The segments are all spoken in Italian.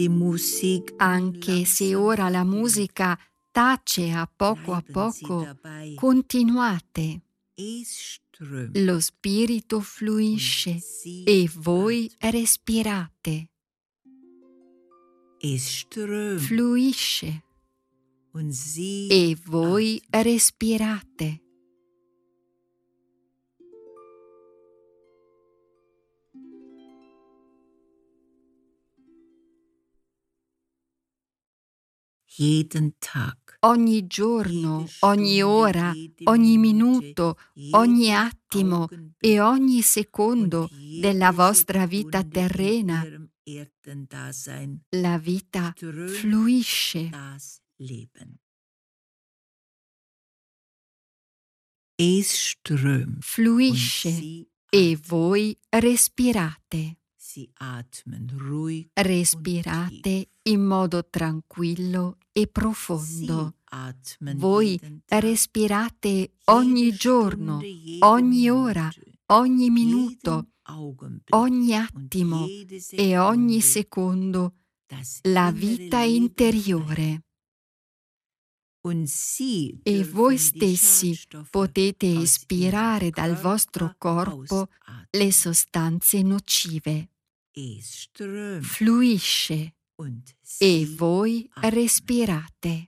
Die Musik Anche se ora la musica tace a poco, continuate. Lo spirito fluisce e voi respirate. Fluisce e voi respirate. Jeden Tag. Ogni giorno, ogni ora, ogni minuto, ogni attimo e ogni secondo della vostra vita terrena, la vita fluisce. Fluisce e voi respirate. Respirate in modo tranquillo e profondo. Voi respirate ogni giorno, ogni ora, ogni minuto, ogni attimo e ogni secondo la vita interiore. E voi stessi potete ispirare dal vostro corpo le sostanze nocive. Fluisce e voi respirate.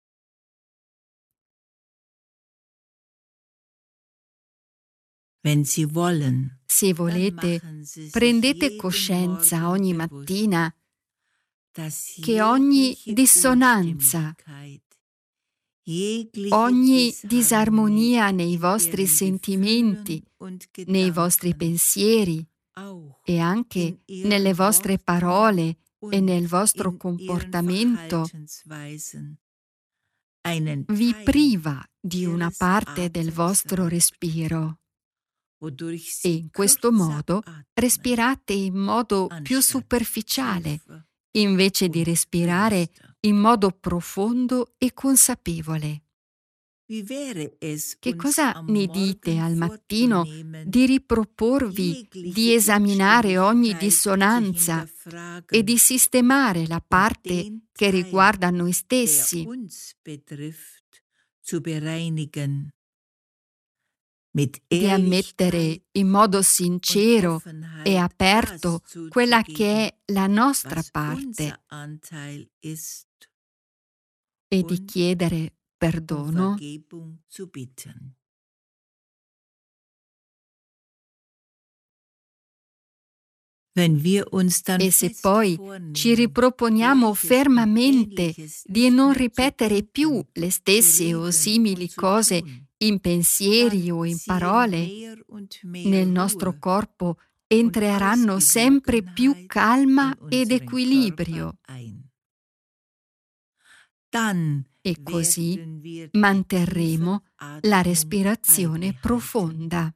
Se volete, prendete coscienza ogni mattina che ogni dissonanza, ogni disarmonia nei vostri sentimenti, nei vostri pensieri e anche nelle vostre parole e nel vostro comportamento vi priva di una parte del vostro respiro. E in questo modo respirate in modo più superficiale, invece di respirare in modo profondo e consapevole. Che cosa ne dite al mattino di riproporvi di esaminare ogni dissonanza e di sistemare la parte che riguarda noi stessi? Di ammettere in modo sincero e aperto quella che è la nostra parte e di chiedere perdono. E se poi ci riproponiamo fermamente di non ripetere più le stesse o simili cose in pensieri o in parole, nel nostro corpo entreranno sempre più calma ed equilibrio. E così manterremo la respirazione profonda.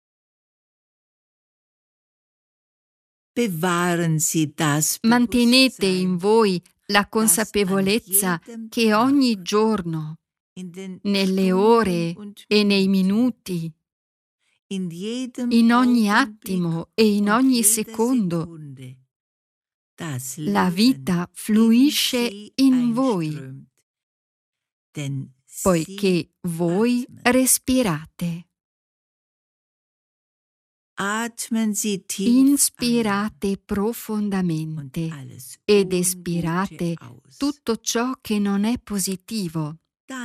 Mantenete in voi la consapevolezza che ogni giorno, nelle ore e nei minuti, in ogni attimo e in ogni secondo, la vita fluisce in voi, poiché voi respirate. Inspirate profondamente ed espirate tutto ciò che non è positivo.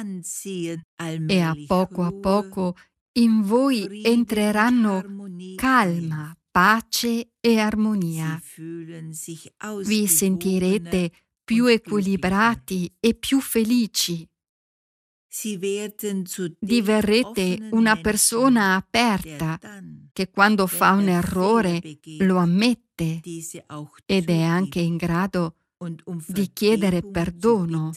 E a poco in voi entreranno calma, pace e armonia. Vi sentirete più equilibrati e più felici. Diverrete una persona aperta che quando fa un errore lo ammette ed è anche in grado di chiedere perdono.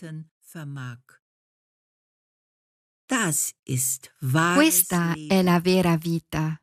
Questa è la vera vita.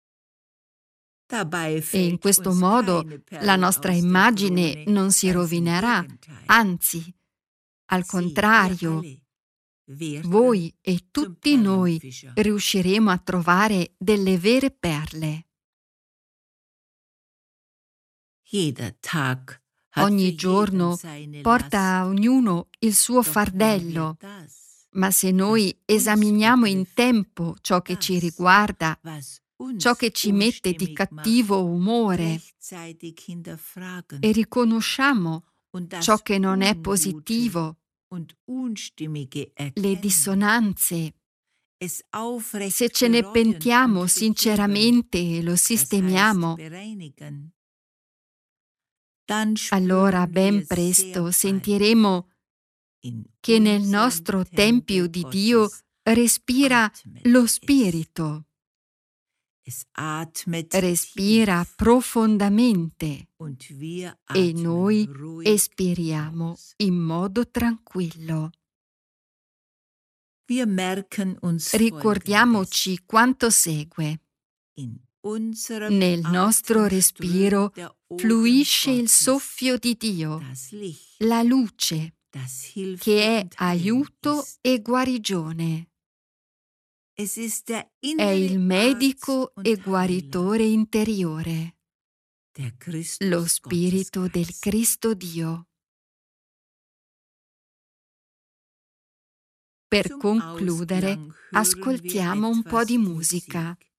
E in questo modo la nostra immagine non si rovinerà, anzi, al contrario, voi e tutti noi riusciremo a trovare delle vere perle. Ogni giorno porta a ognuno il suo fardello, ma se noi esaminiamo in tempo ciò che ci riguarda, ciò che ci mette di cattivo umore e riconosciamo ciò che non è positivo, le dissonanze, se ce ne pentiamo sinceramente e lo sistemiamo, allora ben presto sentiremo che nel nostro Tempio di Dio respira lo Spirito. Respira profondamente e noi espiriamo in modo tranquillo. Ricordiamoci quanto segue. Nel nostro respiro fluisce il soffio di Dio, la luce, che è aiuto e guarigione. È il medico e guaritore interiore, lo Spirito del Cristo Dio. Per concludere, ascoltiamo un po' di musica.